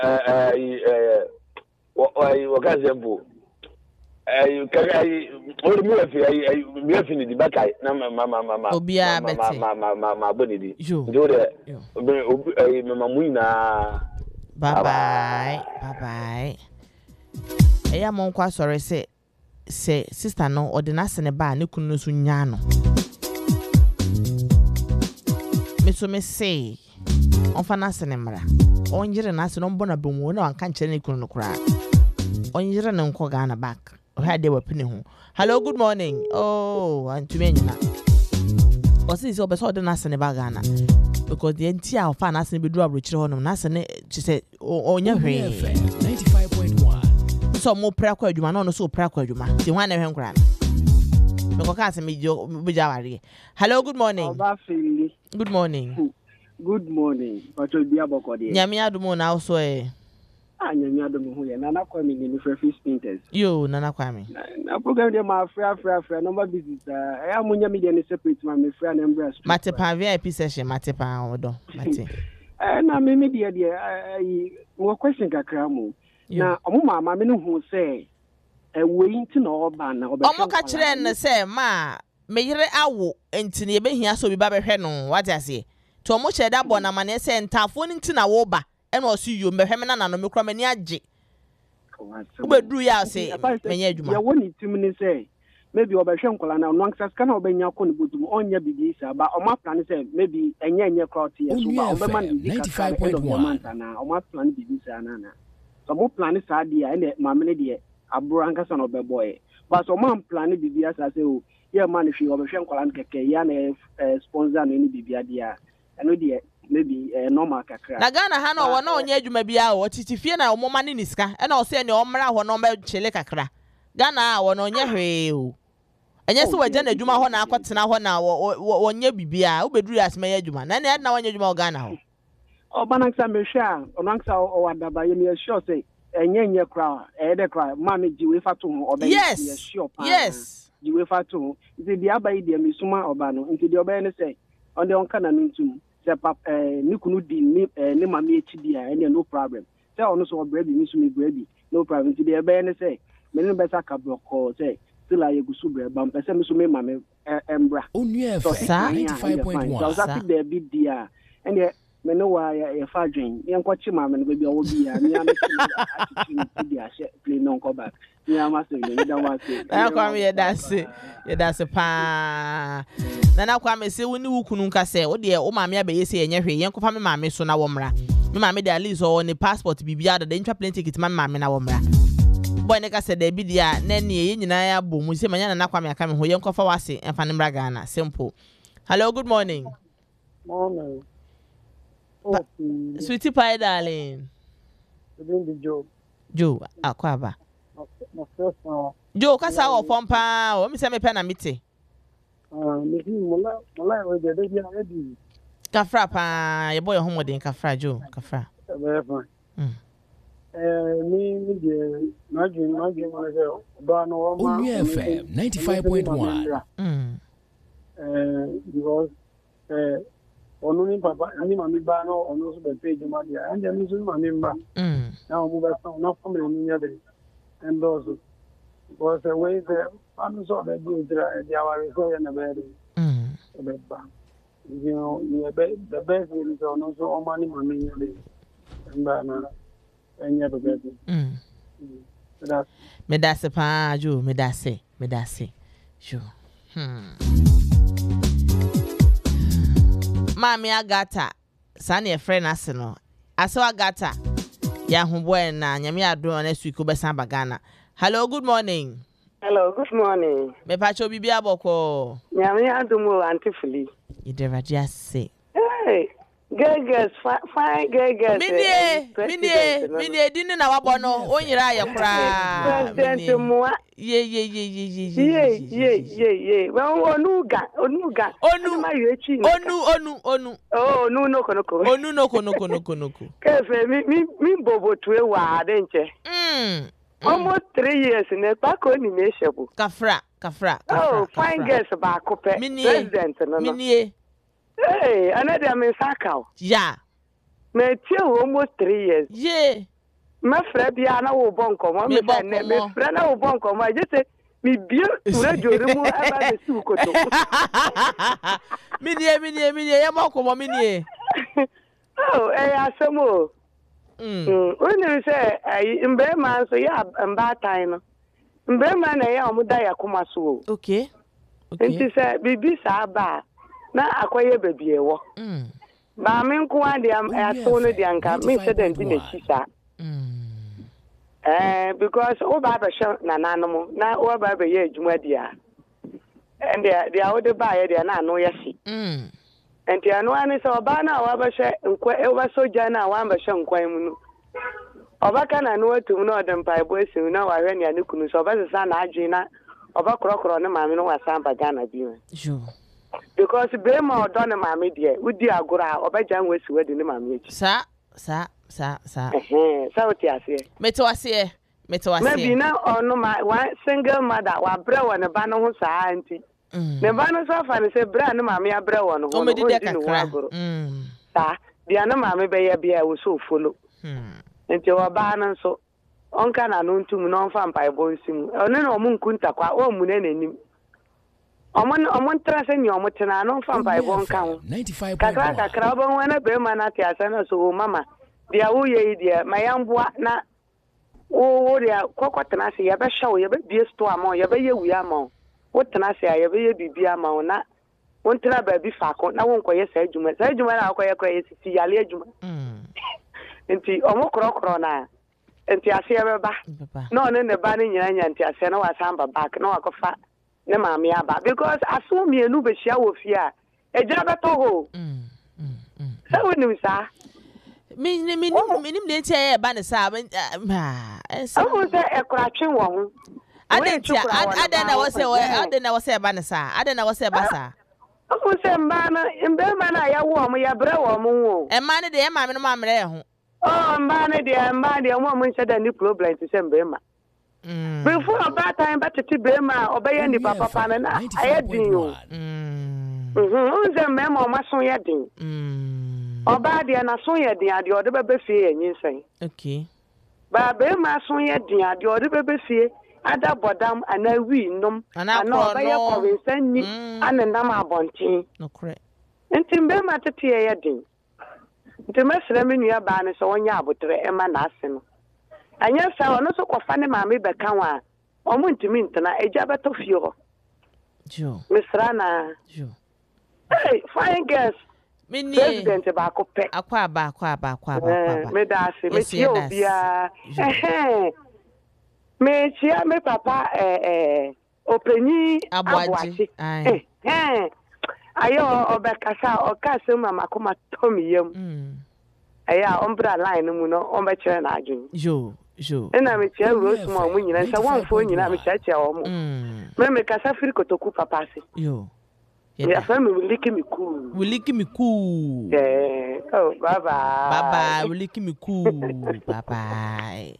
Wakazembo. Only me if the back na mama Obia beti. Ma bonidi. Jo. Mama muina. Bye. Eya mon kwa sorry say sister no ordinance ne ba ne kunu so nya no. Me say on fa na sene mra. On yire na se no mbona bemu na wanka nkyere ne kunu no kura. On yire ne nko Ghana back. Where they were pinning home. Hello, good morning. Oh, and to me, or since you saw the Nasan Bagana because the entire of Fanas be drop rich on Nasan, she said, oh, your 95.1. So more prayer you man, no so prayer you man. The one of him grand. Hello, good morning. Good morning. Good morning. What will be about Yamia Dumon also eh. Nyamia do hu ye nana kwame ni free spinters yo nana kwame na program dey ma free number business I am nya media ni separate ma me free na embrace Matepa VIP session Matepa odo mate na me media dey mo question kakra mo na omo mama me no hu say we nti na oba na oba omo ka kire ne say ma me yire awo enti ne be hia so bi ba behwe no what ase to omo che da bo na ma ne say ntafo nti na wo ba and also you mehweme na no mekra mani age ubedru ya say menye adwuma ya woni timini say maybe obehwe nkola na no anksas kana obenya ko ne botum onya bidi sa ba o ma plan say maybe enye crowd here so ba obema ni 95.1 na o ma plan bidi sa na so mo plan sa dia ene mamene de abro ankasa no beboy but so man plan bidi asa say o ye man hwe obehwe nkola na keke ya na sponsor no ni bidi dia eno de maybe normal kakra na Ghana ha no wo na onye adwuma bia o titifie na omoma ne niska e na o se ne omra ho no mba chele kakra Ghana wo na onye hwe o enye se waje na adwuma ho na akotena ho na wonye bibia ubeduru asema adwuma na ne na wonye adwuma o Ghana ho o banaksa mehwa onansa o wadaba ye me sure say enye kra de kra ma me jiwe fatu ho obe yes sure yes jiwe fatu nti dia bayi dia misuma oba no nti dia obe ne say on de onka na ntum se pap ni kunu di ni mama echi dia ene no problem say ono so obrabi mi so mi brabi no problem ti dia be ne say me no be sa ka bloko say still aye gusu bre bam pese mi so me mama embra onua fa 95.1 so that there be dia ene me no wa ya fa dwen ye nkochi mama no be owo bi ya mi am attitude dia she play no go back ni am say ni da wa say na kwa me ye da se pa na kwa me se woni wukunu nka se wo de o maame abaye se yenye hwe yen kofa me maame so na wo mra me maame de at least o ne passport bibia da ntwa plane ticket ma maame na wo mra boy ne ka se da bi dia na ne ye nyina ya bo mu se manya na kwa me aka me ho yen kofa wase emfa ne mra Ghana simple. Hello, good morning. Morning. Sweetie pie darling. Doing the Joe akwaba. My first Joe kasa wo pompa o mi se me pe na mite. Me mola we de dia ready. Kafra pa ye boy homodin kafra Joe kafra. Very fine. Me de imagine ba no ma FM 95.1. Because onu ni papa ni mami ba no onu so be page ma dia and me so mami mba na o mu ba so na family ni ya de and also because the way the anu so be do there dia wa so ya na be be ba you know the best is onu so o mani mami ni de mba na enya be be that's me da se pa Joe me da se Joe Mami Agata sane e friend ase no aso Agata ya hoboe na nyame ado na suiko be san bagana. Hello, good morning. Hello, good morning. Me pa cho bibia boko Nyame ado mo antifuli idera dia se hey girls fine girls minie dinu na wabo no onyira ye kra president mo ye onuga onu no kefe mi bobo tuwe wa adenche almost 3 years ne pako ni meshebu kafra oh fine girls ba kope president no minie hey another me sakao yeah me tie almost 3 years yeah mefrɛ bia na wo bonkomo me say ne mefrɛ na wo bonkomo I just say me bia radio mu aba be su koto minie ya makomo minie oh asemo when say mbe man so ya mba tan no mbe man na ya omuda ya koma so okay nti say bibi sa ba na akoye bebie wo ba me nko ade ato no de anka me say dem bi na chisa because o ba show na nanom na o ba be ye adwuma dia and dia o de ba ye dia na no ye si and dia no ani so ba na wa ba hye nkwa e ba soja na wa ba hye nkwan mu no oba kana no atum na odem pai bo esi na wa hwe ne ani kunu so ba sesa na adwen na oba krokro ne maame no wa samba Ghana bi sure because be ma odo ne maame de udi agora oba jan wesi wadi ne maame echi sa sa oti ase metwase maybe na ono ma one single mother wa bre wo ne ba no ho saa anti ne ba no so fa ne se bra ne maame abre wo no ho di kakra sa dia ne maame be ye bia wo so follow nti wa ba no so onka na no ntum no mfa mpa ebo nsim ono na omu nkunta kwa o mu ne nanim omon trase ni omotena no mfa mpa ebo nka ho kakra obo wana be ma na ti asana so mama dia wo ye dia mayamboa na wo dia kokotena se ye be hwa wo ye be bie store ma ye be ye wuya ma wo tena se ye be ye bibia ma na won tena ba bi fa ko na won koye sa adwuma na akoye koye sisi yale adwuma nti omo krokro na nti ase ye beba no ne ba ne nyina nya nti ase na wa samba back na wa kofa ne maame aba because aso mienu be hia wo fia ejira beto ho sa wonim sa minim ne tie ba ne sa awu se ekratwe wo ho adena wo se ba ne sa adena wo se ba sa awu se mba na ya wo mo ya bre wo mo wo e ma ne de e maame no ma mre ye ho mba de mo mo nse da ni problem ti se mba ma before about time but to be ma obey ni papa na ayedin o unze memo maso yedin oba de na so yedin ade ode be fie enyin okay ba be ma so yedin ade ode be fie ada bodam ana wi nom ana oba ye ko wensanni ana ndam abontin no correct ntim be ma tete yedin ntim mesra me nua ba ne so wonya abotre e ma na ase no anya sa ono so kofa ne maame beka wa omo ntimi ntena eja beto fie ho jo misra na jo hey fine girls mini president ba ko pe akwa ba me da se me ti obia me chia me papa openi abwachi ayo obekasa okase mama kuma tomiyem aya ombra line mu no ombe chere na adwun jo ena me chia rose mo mu nyina nsa wonfo nyina me chia wo mo me kasa firi kotoku papa se yo ya fa me wiliki mi cool oh bye bye wiliki mi cool bye bye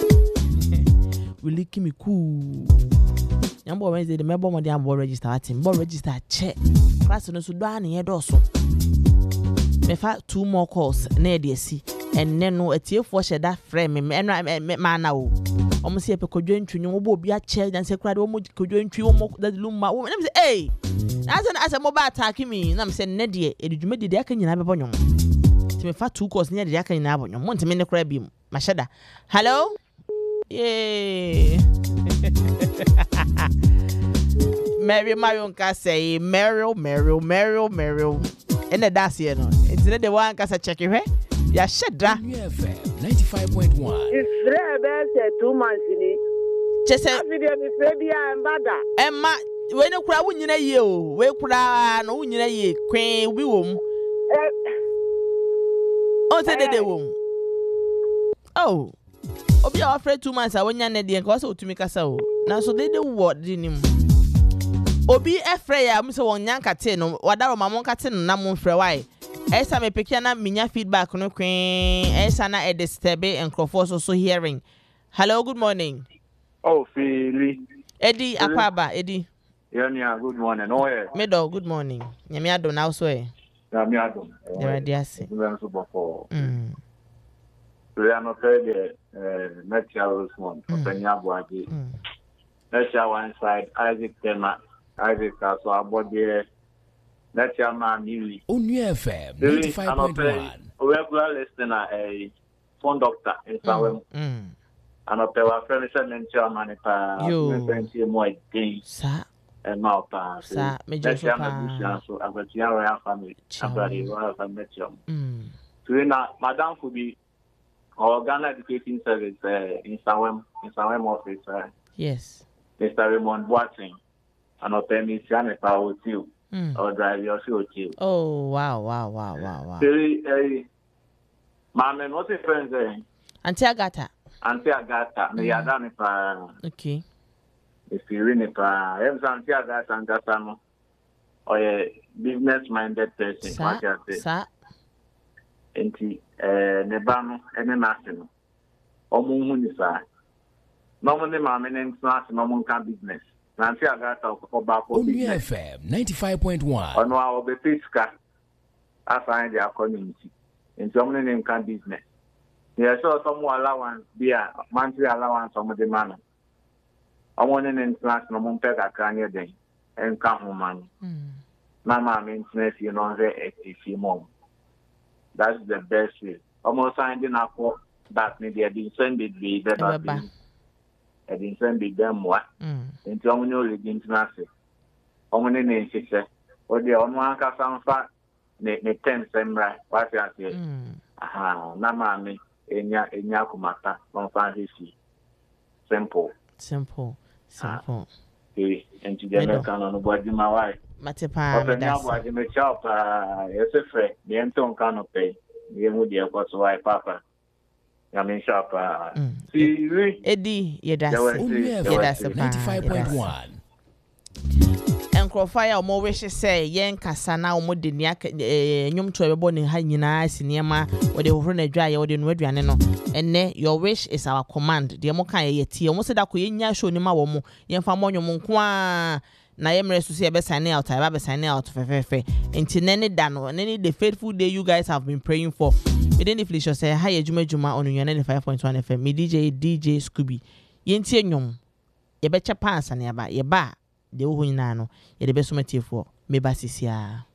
wiliki mi cool nyambo Wednesday de mebo mo de ambo register atim bo register che class no so do an ye do so me fa 2 more calls na e de asi enne no atiefo hyeda frame me eno ma na o omo se epekodwe ntwunyu wo bo obi a che dan se kura de omo kodwe ntwi omo da lumma wo me say eh asa mo ba attack me na me say ne de edwuma de aka nyina bebo nyom ti me fa 2 calls ne de aka nyina abonyom mo ntime ne kura bi ma hyeda hello yeah Mary Marion ka say Meryl and that's here no it's the one ka say check you ya sheda 95.1 it's rare 2 months ni chese video mi febia mbada emma we ne kura wunyina ye o we kura no wunyina ye kwen bi wom o se dede wom oh obi a afraid 2 months a wonya ne de nka so otumi kasa o na so dede wo dinim obi efre ya mse wonya nkate no wadaro mamon kate no na mo mfre wai esa me pekia na minya feedback no kwen esa na e disturb encrofo so hearing hello good morning oh Philly Eddie akwaba Eddie yeah good morning oh yeah medo good morning nyame ado na so e nyame ado there dia se We are not ready. Next year was one. Next year one side. Isaac Tema. Isaac also about the next year man. Only FM 95.1. Regular listener, a phone doctor in Sawem. And up there were furniture and chairman. You more days. And Malta. Sir, Major so I got your family. So now, Madame could be Ghana Educating Service in Sawem office. Yes. Mr. Raymond Watson. And up there, Miss Janet Power too. Or drive your show too. Oh, wow. Mama, what's your friend saying? Auntie Agatha. Me are done if Okay. If you really Auntie Agatha and Gasano, or a business-minded person, Sir. Enti Nebano and National. Omunisa. Normally, my men international business. Nancy Agatha for Only FM 95.1. On our Bepiska, I find their community. In some name can business. There saw some allowance, be a monthly allowance on the man. I want an international Montega Crania day and come home money. Mama maintenance, you know, very active mom. That's the best way. Almost signing up for that media didn't send it be better. I didn't send it them what. In some new international. Only name she said, or the on one cast fat. Ne 10 sembra what you say na mami enya kumata on fan hisi simple and to the American on body my wife Matepa body me chop yesefe the enton can pay the mudi akwaso wife papa ya me shop see Eddie yedase 95.1 Encrofire or more wishes say, Yen Cassana or Modinia, Yum to a bonny high cinema, or the run a dry or the Nwedrano. And ne, your wish is our command. The Moka yet, almost said that we show Nima Womo, Yen Famonio Monqua. Na emre to see a best signing out, I have signing out for Fefe. And Tinene Dano, and any the faithful day you guys have been praying for. Within the flesh, say, Hi, Juma on your 95.1 FM, me DJ Scooby. Yentium, ye betcha pass and yaba, ye ba. De wo nyina no ye de beso matie fo me ba sisia